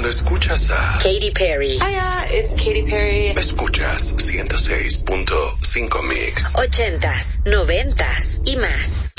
Cuando escuchas a Katy Perry. Hiya, it's Katy Perry. Escuchas 106.5 Mix. 80s, 90s y más.